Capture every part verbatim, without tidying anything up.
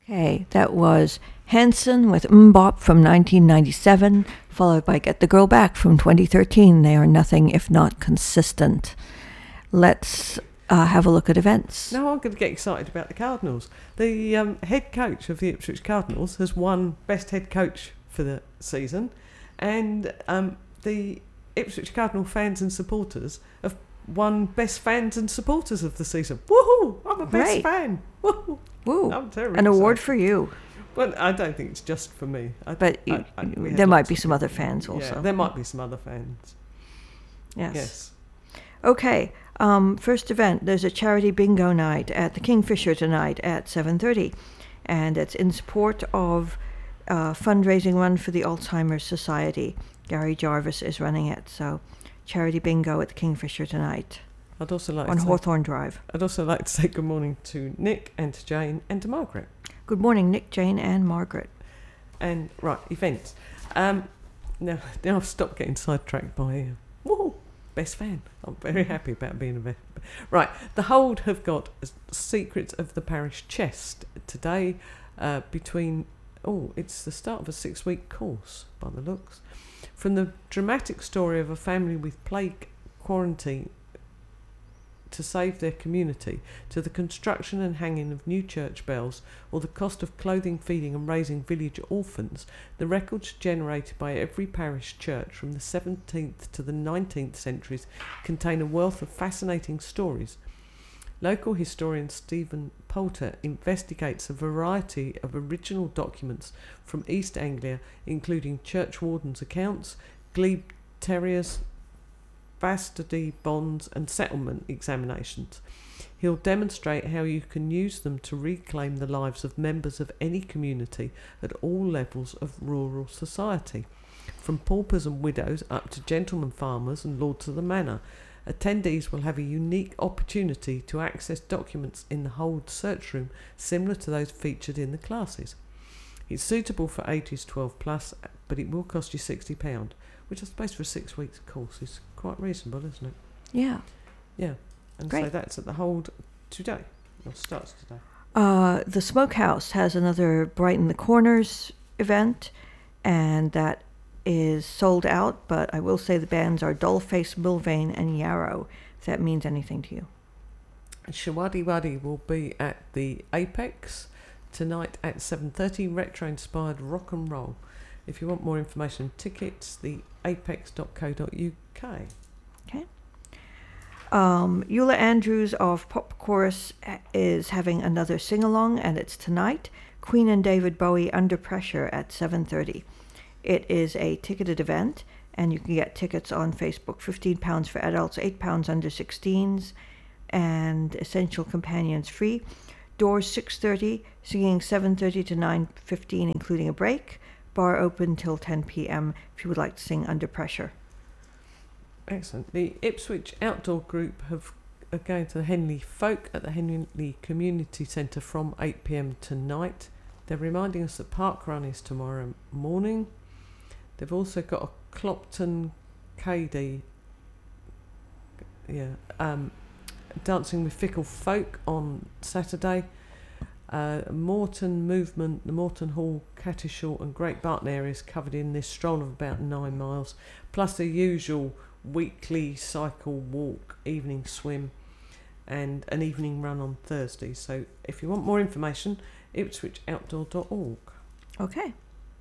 Okay, that was Hanson with Mbop from nineteen ninety-seven, followed by Get the Girl Back from twenty thirteen. They are nothing if not consistent. Let's uh, have a look at events. Now I'm going to get excited about the Cardinals. The um, head coach of the Ipswich Cardinals has won Best Head Coach for the season, and um, the Ipswich Cardinal fans and supporters have won Best Fans and Supporters of the season. Woohoo! I'm a best Great. fan. Woohoo! Woo! I'm terribly An award excited. for you. Well, I don't think it's just for me. I, But you, I, I, we had there might lots be of some other people. fans also. Yeah, there might be some other fans. Yes. Yes. Okay. Um, first event, there's a charity bingo night at the Kingfisher tonight at seven thirty. And it's in support of a fundraising run for the Alzheimer's Society. Gary Jarvis is running it. So charity bingo at the Kingfisher tonight I'd also like on to say, Hawthorne Drive. I'd also like to say good morning to Nick and to Jane and to Margaret. Good morning, Nick, Jane, and Margaret. And right, events. Um, now, now I've stopped getting sidetracked by uh, woohoo, best fan. I'm very happy about being a best. Right, the Hold have got Secrets of the Parish Chest today. Uh, between oh, it's the start of a six-week course by the looks. From the dramatic story of a family with plague quarantine to save their community, to the construction and hanging of new church bells, or the cost of clothing, feeding and raising village orphans, the records generated by every parish church from the seventeenth to the nineteenth centuries contain a wealth of fascinating stories. Local historian Stephen Poulter investigates a variety of original documents from East Anglia, including church wardens' accounts, glebe terriers, bastardy bonds and settlement examinations. He'll demonstrate how you can use them to reclaim the lives of members of any community at all levels of rural society, from paupers and widows up to gentlemen farmers and lords of the manor. Attendees will have a unique opportunity to access documents in the Hold search room similar to those featured in the classes. It's suitable for ages twelve plus, but it will cost you sixty pounds, which I suppose for a six weeks course is quite reasonable, isn't it? Yeah. Yeah. And Great. so that's at the Hold today, or starts today. Uh, the Smokehouse has another Brighten the Corners event, and that is sold out, but I will say the bands are Dollface, Milvain, and Yarrow, if that means anything to you. Shawadi Wadi will be at the Apex tonight at seven thirty, retro-inspired rock and roll. If you want more information and tickets, the apex dot co dot uk. Okay. Um, Eula Andrews of Pop Chorus is having another sing-along, and it's tonight. Queen and David Bowie, Under Pressure at seven thirty. It is a ticketed event, and you can get tickets on Facebook. fifteen pounds for adults, eight pounds under sixteens, and Essential Companions free. Doors six thirty, singing seven thirty to nine fifteen, including a break. Bar open till ten p.m. if you would like to sing Under Pressure. Excellent. The Ipswich Outdoor Group have are going to the Henley Folk at the Henley Community Centre from eight p.m. tonight. They're reminding us that Park Run is tomorrow morning. They've also got a Clopton K D, yeah, um, Dancing with Fickle Folk on Saturday. Uh, Morton Movement, the Morton Hall, Catishall and Great Barton areas covered in this stroll of about nine miles, plus the usual weekly cycle, walk, evening swim and an evening run on Thursday. So if you want more information, ipswich outdoor dot org. Okay.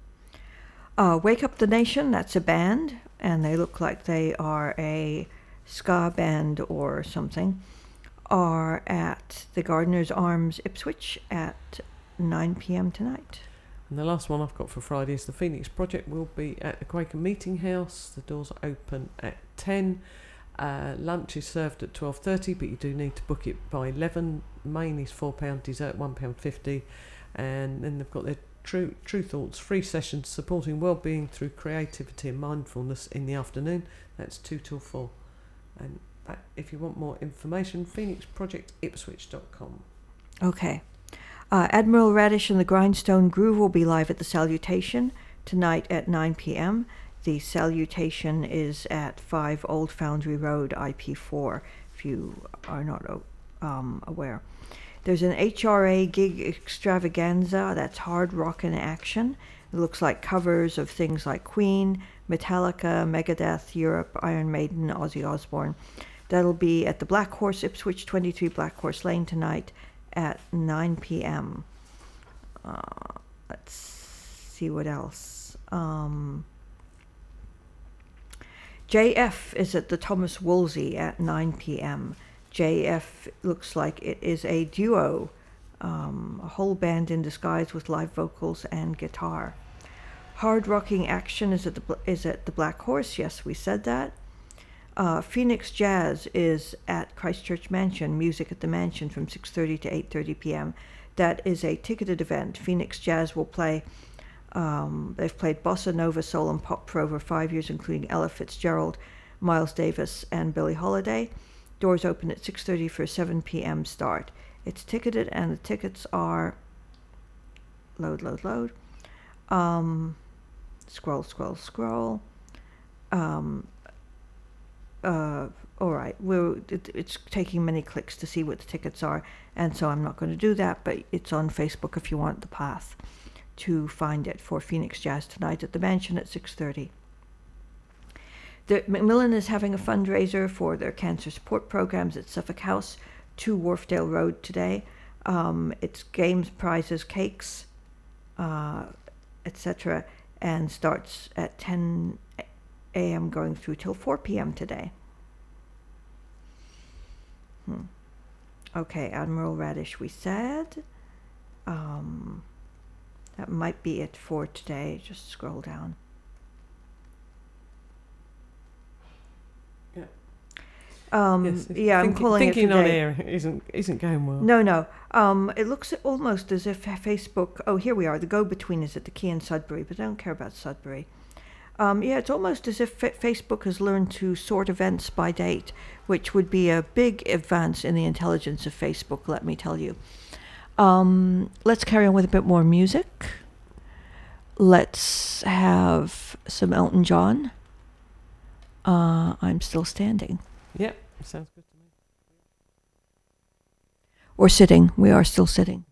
Uh, Wake Up the Nation, that's a band, and they look like they are a ska band or something, are at the Gardener's Arms, Ipswich, at nine p.m. tonight. And the last one I've got for Friday is the Phoenix Project will be at the Quaker Meeting House. The doors are open at ten. Uh, lunch is served at twelve thirty, but you do need to book it by eleven. Main is four pounds, dessert one pound fifty. And then they've got their True, True Thoughts free sessions supporting well-being through creativity and mindfulness in the afternoon. That's two till four. And that, if you want more information, phoenix project ipswich dot com. Okay. Uh, Admiral Radish and the Grindstone Groove will be live at the Salutation tonight at nine p.m. The Salutation is at five Old Foundry Road, I P four, if you are not um, aware. There's an H R A gig extravaganza that's hard rock in action. It looks like covers of things like Queen, Metallica, Megadeth, Europe, Iron Maiden, Ozzy Osbourne. That'll be at the Black Horse, Ipswich twenty-three Black Horse Lane tonight at nine p.m. Uh, let's see what else. Um, J F is at the Thomas Wolsey at nine p.m. J F looks like it is a duo, um, a whole band in disguise with live vocals and guitar. Hard Rocking Action is at the is at the Black Horse. Yes, we said that. Uh, Phoenix Jazz is at Christchurch Mansion, music at the Mansion from six thirty to eight thirty p.m. That is a ticketed event. Phoenix Jazz will play, um, they've played bossa nova, soul, and pop for over five years, including Ella Fitzgerald, Miles Davis, and Billie Holiday. Doors open at six thirty for a seven p.m. start. It's ticketed, and the tickets are, load, load, load, um, scroll, scroll, scroll, um, Uh, all right, we're, it, it's taking many clicks to see what the tickets are, and so I'm not going to do that, but it's on Facebook if you want the path to find it for Phoenix Jazz tonight at the Mansion at six thirty. The, Macmillan is having a fundraiser for their cancer support programs at Suffolk House, two Wharfdale Road today. Um, it's games, prizes, cakes, uh, et cetera, and starts at ten a.m. going through till four p.m. today. Hmm. Okay, Admiral Radish, we said. Um, that might be it for today. Just scroll down. Yeah. Um, yes, yeah, think, I'm calling thinking it today. on air isn't isn't going well. No, no. Um, it looks almost as if Facebook. Oh, here we are. The go-between is at the Key in Sudbury, but I don't care about Sudbury. Um, yeah, it's almost as if F- Facebook has learned to sort events by date, which would be a big advance in the intelligence of Facebook, let me tell you. Um, let's carry on with a bit more music. Let's have some Elton John. Uh, I'm Still Standing. Yep, sounds good to me. Or sitting. We are still sitting.